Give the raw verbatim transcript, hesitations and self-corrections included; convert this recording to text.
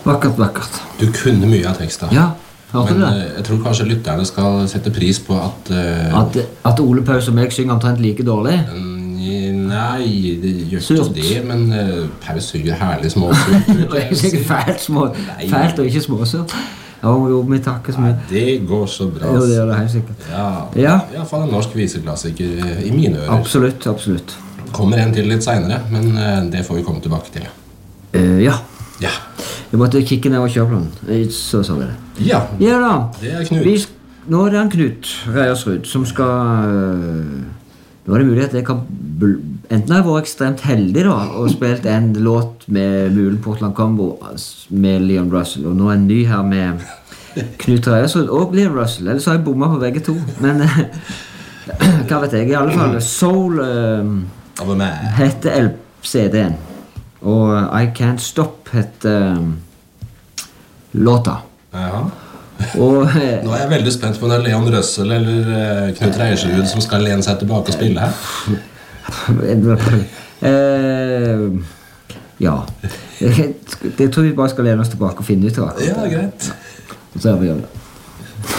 Vakkert, vakkert. Du kunne mye av teksten. Ja, hørte men du det? uh, jeg tror kanskje lytterne skal sette pris på at... Uh, at, at Ole Paus og meg synger omtrent like dårlig? Nei, det gjør Surt. ikke det, men uh, Paus synger herlig småsurt. Det er sikkert fælt, små, fælt og ikke småsurt. Ja, jo, vi takker så mye. Nei, det går så bra. Jo, det gjør det helt sikkert. Ja, ja. I hvert fall en norsk viseklassiker i mine ører. Absolutt, absolutt. Kommer en til litt senere, men uh, det får vi komme tilbake til. Uh, ja. Ja. Jeg måtte kikke ned og kjøre den. Så sa vi det. Ja, ja da. Det er Knut. Vi, nå er det han Knut Reiersrud som skal... Uh, nå er det mulig at jeg kan... Enten har jeg vært ekstremt heldig da, og spilt en låt med Mulen Portland Combo med Leon Russell, og nå er en ny her med Knut Reiersrud og Leon Russell. Ellers har jeg bommet på begge to. Men hva vet jeg? I alle fall Soul uh, heter L C D-en. Og I Can't Stop heter um, låta. Jaha. Og, nå er jeg veldig spent på om det er Leon Russell eller uh, Knut Reiersrud som skal lene seg tilbake og spille her. uh, ja. Jeg tror vi bare skal lene oss tilbake og finne ut av. Ja, greit. Så er vi gjør det.